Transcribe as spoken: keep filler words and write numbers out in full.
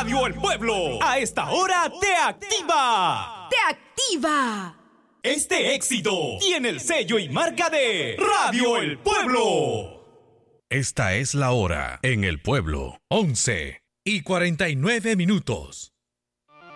Radio El Pueblo, a esta hora te activa. ¡Te activa! Este éxito tiene el sello y marca de Radio El Pueblo. Esta es la hora en El Pueblo, once y cuarenta y nueve minutos.